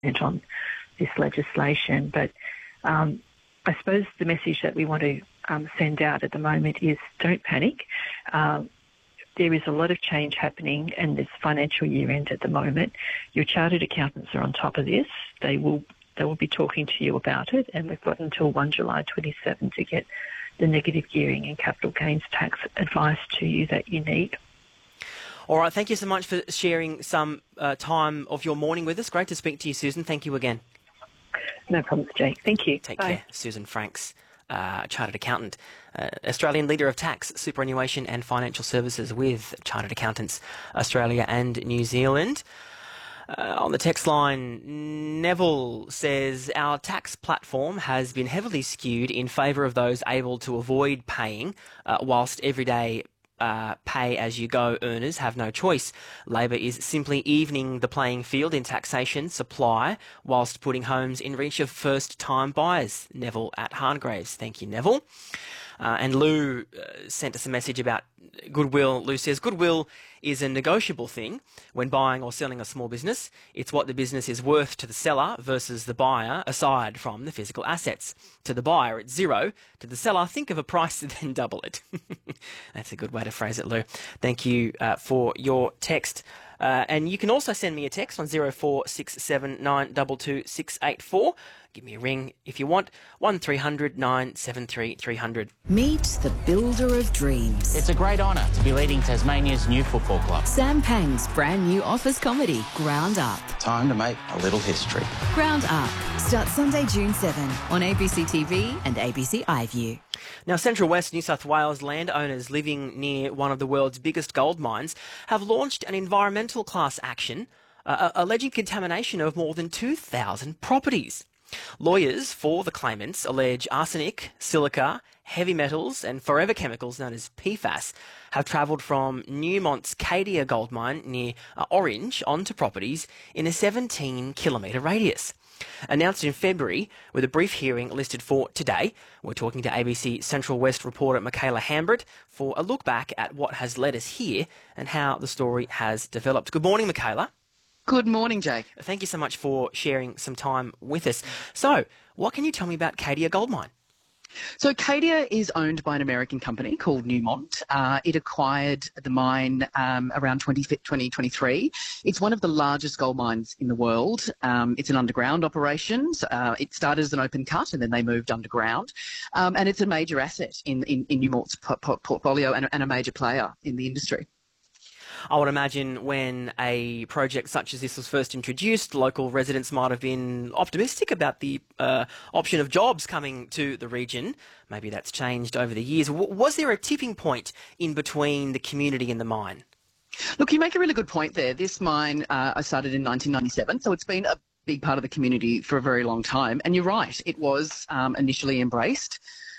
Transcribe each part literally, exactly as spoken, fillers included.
on this legislation. But um, I suppose the message that we want to um, send out at the moment is don't panic. Uh, there is a lot of change happening, and this financial year end at the moment. Your chartered accountants are on top of this. They will they will be talking to you about it, and we've got until first of July twenty-seven to get the negative gearing and capital gains tax advice to you that you need. All right, thank you so much for sharing some uh, time of your morning with us. Great to speak to you, Susan. Thank you again. No problems, Jake. Thank you. Take Bye. care. Susan Franks, uh, Chartered Accountant, uh, Australian Leader of Tax, Superannuation and Financial Services with Chartered Accountants Australia and New Zealand. Uh, on the text line, Neville says, our tax platform has been heavily skewed in favour of those able to avoid paying, uh, whilst everyday Uh, pay-as-you-go earners have no choice. Labor is simply evening the playing field in taxation supply whilst putting homes in reach of first-time buyers. Neville at Hargraves. Thank you, Neville. Uh, and Lou uh, sent us a message about goodwill. Lou says, goodwill is a negotiable thing when buying or selling a small business. It's what the business is worth to the seller versus the buyer, aside from the physical assets. To the buyer, it's zero. To the seller, think of a price to then double it. That's a good way to phrase it, Lou. Thank you uh, for your text. Uh, and you can also send me a text on zero four six seven nine two two six eight four. Give me a ring if you want. one three hundred nine seven three three hundred. Meet the builder of dreams. It's a great honour to be leading Tasmania's new football club. Sam Pang's brand new office comedy, Ground Up. Time to make a little history. Ground Up starts Sunday, June seventh on A B C T V and A B C iView. Now, Central West New South Wales landowners living near one of the world's biggest gold mines have launched an environmental class action uh, alleging contamination of more than two thousand properties. Lawyers for the claimants allege arsenic, silica, heavy metals and forever chemicals known as P FAS have travelled from Newmont's Cadia gold mine near uh, Orange onto properties in a seventeen kilometre radius. Announced in February with a brief hearing listed for today, we're talking to A B C Central West reporter Michaela Hambert for a look back at what has led us here and how the story has developed. Good morning, Michaela. Good morning, Jake. Thank you so much for sharing some time with us. So, what can you tell me about Cadia Gold Mine? So Cadia is owned by an American company called Newmont. Uh, it acquired the mine um, around twenty twenty-three. It's one of the largest gold mines in the world. Um, it's an underground operation. Uh, it started as an open cut and then they moved underground. Um, and it's a major asset in, in, in Newmont's portfolio and, and a major player in the industry. I would imagine when a project such as this was first introduced, local residents might have been optimistic about the uh, option of jobs coming to the region. Maybe that's changed over the years. W- was there a tipping point in between the community and the mine? Look, you make a really good point there. This mine uh, I started in nineteen ninety-seven, so it's been a big part of the community for a very long time. And you're right, it was um, initially embraced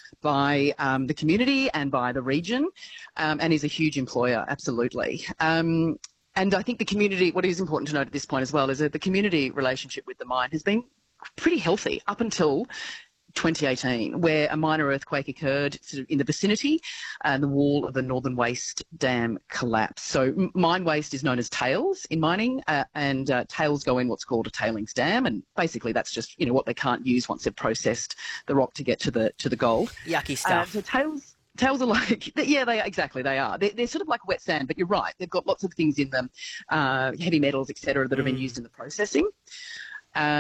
by um, the community and by the region, um, and is a huge employer, absolutely. Um, and I think the community, what is important to note at this point as well, is that the community relationship with the mine has been pretty healthy up until twenty eighteen, where a minor earthquake occurred sort of in the vicinity and the wall of the Northern Waste Dam collapsed. So mine waste is known as tails in mining, uh, and uh, tails go in what's called a tailings dam, and basically that's just, you know, what they can't use once they've processed the rock to get to the to the gold. Yucky stuff. Uh, so tails Tails are like, yeah, they exactly they are. They're, they're sort of like wet sand, but you're right. They've got lots of things in them, uh, heavy metals, et cetera, that have been used in the processing. Uh,